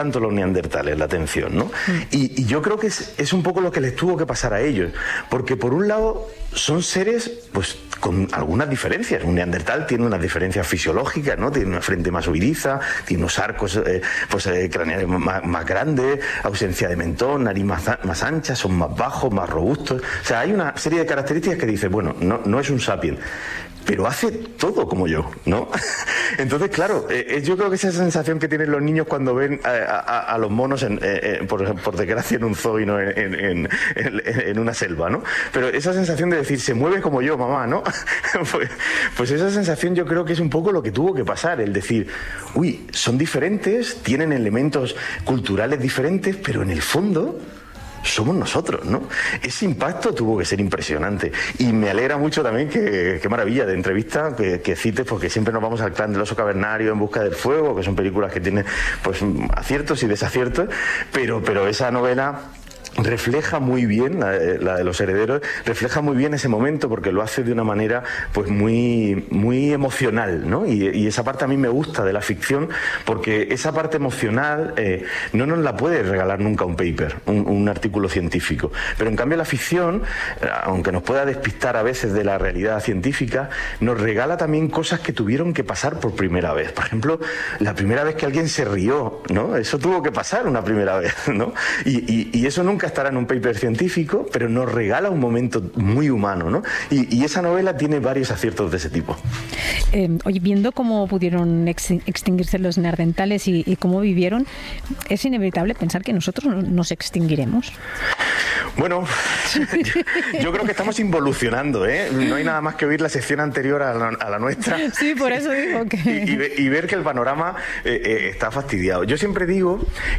tanto los neandertales la atención, ¿no? Y yo creo que es un poco lo que les tuvo que pasar a ellos, porque por un lado son seres pues con algunas diferencias. Un neandertal tiene unas diferencias fisiológicas, ¿no? Tiene una frente más huidiza, tiene unos arcos craneales más grandes, ausencia de mentón, nariz más ancha, son más bajos, más robustos. O sea, hay una serie de características que dice, bueno, no es un sapiens, pero hace todo como yo, ¿no? Entonces, claro, yo creo que esa sensación que tienen los niños cuando ven a los monos, por desgracia, en un zoo y no en una selva, ¿no? Pero esa sensación de decir, se mueve como yo, mamá, ¿no? Pues esa sensación yo creo que es un poco lo que tuvo que pasar, el decir, uy, son diferentes, tienen elementos culturales diferentes, pero en el fondo somos nosotros, ¿no? Ese impacto tuvo que ser impresionante. Y me alegra mucho también qué maravilla de entrevista que cites, porque siempre nos vamos al Clan del oso cavernario, En busca del fuego, que son películas que tienen pues aciertos y desaciertos, pero esa novela refleja muy bien, la de Los herederos, refleja muy bien ese momento, porque lo hace de una manera pues muy emocional, ¿no? Y esa parte a mí me gusta de la ficción, porque esa parte emocional no nos la puede regalar nunca un paper, un artículo científico. Pero en cambio la ficción, aunque nos pueda despistar a veces de la realidad científica, nos regala también cosas que tuvieron que pasar por primera vez. Por ejemplo, la primera vez que alguien se rió, ¿no? Eso tuvo que pasar una primera vez, ¿no? Y eso nunca estará en un paper científico, pero nos regala un momento muy humano, ¿no? Y esa novela tiene varios aciertos de ese tipo. Oye, viendo cómo pudieron extinguirse los neandertales y cómo vivieron, ¿es inevitable pensar que nosotros nos extinguiremos? Bueno, yo creo que estamos involucionando, ¿eh? No hay nada más que oír la sección anterior a la nuestra. Sí, por eso digo que... Y ver que el panorama está fastidiado. Yo siempre digo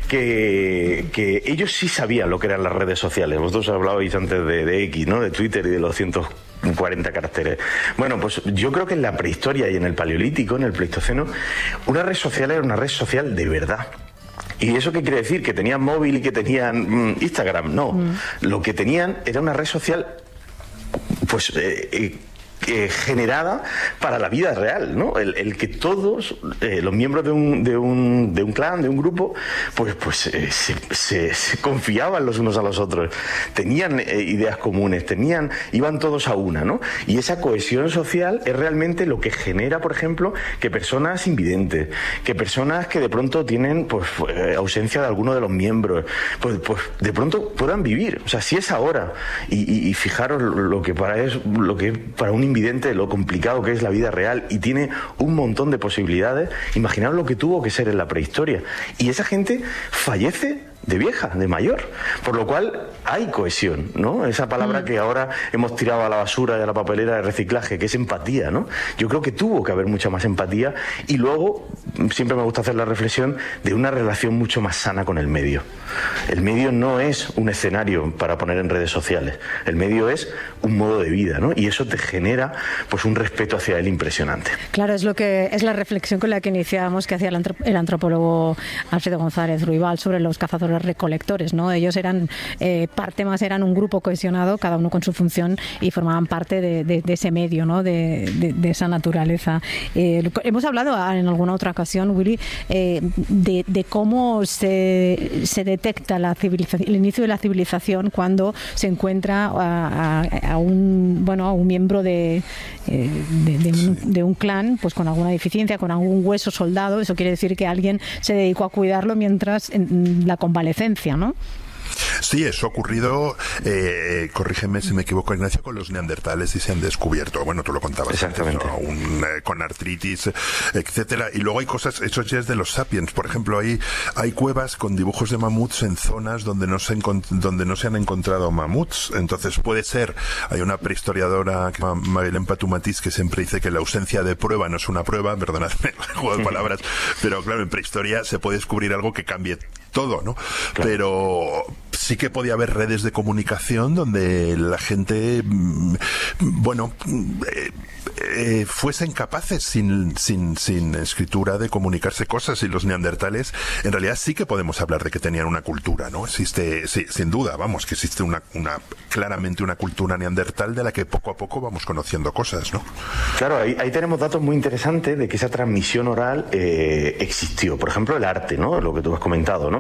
que ellos sí sabían lo que eran las redes sociales. Vosotros hablabais antes de X, ¿no? De Twitter y de los 140 caracteres. Bueno, pues yo creo que en la prehistoria y en el Paleolítico, en el Pleistoceno, una red social era una red social de verdad. ¿Y eso qué quiere decir? ¿Que tenían móvil y que tenían Instagram? No. Lo que tenían era una red social pues generada para la vida real, ¿no? El que todos los miembros de un clan, de un grupo, pues se confiaban los unos a los otros, tenían ideas comunes, iban todos a una, ¿no? Y esa cohesión social es realmente lo que genera, por ejemplo, que personas invidentes, que personas que de pronto tienen ausencia de alguno de los miembros, pues de pronto puedan vivir. O sea, si es ahora, y fijaros lo que para un invidente, lo complicado que es la vida real, y tiene un montón de posibilidades. Imaginaos lo que tuvo que ser en la prehistoria. Y esa gente fallece de vieja, de mayor, por lo cual hay cohesión, ¿no? Esa palabra que ahora hemos tirado a la basura y a la papelera de reciclaje, que es empatía, ¿no? Yo creo que tuvo que haber mucha más empatía, y luego siempre me gusta hacer la reflexión de una relación mucho más sana con el medio. El medio no es un escenario para poner en redes sociales, el medio es un modo de vida, ¿no? Y eso te genera pues un respeto hacia él impresionante. Claro, es la reflexión con la que iniciábamos, que hacía el antropólogo Alfredo González Ruibal sobre los cazadores recolectores, ¿no? Ellos eran eran un grupo cohesionado, cada uno con su función, y formaban parte de ese medio, ¿no? De esa naturaleza. Hemos hablado en alguna otra ocasión, Willy, de cómo se detecta el inicio de la civilización cuando se encuentra a un miembro de un clan pues con alguna deficiencia, con algún hueso soldado. Eso quiere decir que alguien se dedicó a cuidarlo mientras la convalecencia, ¿no? Sí, eso ha ocurrido, corrígeme si me equivoco, Ignacio, con los neandertales, y se han descubierto, bueno, tú lo contabas. Exactamente. Antes, ¿no? Con artritis, etcétera. Y luego hay cosas, eso ya es de los sapiens. Por ejemplo, hay cuevas con dibujos de mamuts en zonas donde no se han encontrado mamuts. Entonces puede ser, hay una prehistoriadora, Marilyn Patumatis, que siempre dice que la ausencia de prueba no es una prueba, perdonadme el juego de palabras, pero claro, en prehistoria se puede descubrir algo que cambie todo, ¿no? Claro. Pero sí que podía haber redes de comunicación donde la gente, fuesen capaces sin escritura de comunicarse cosas, y los neandertales en realidad sí que podemos hablar de que tenían una cultura, ¿no? Existe, sí, sin duda, vamos, que existe claramente una cultura neandertal de la que poco a poco vamos conociendo cosas, ¿no? Claro, ahí tenemos datos muy interesantes de que esa transmisión oral existió. Por ejemplo, el arte, ¿no? Lo que tú has comentado, ¿no?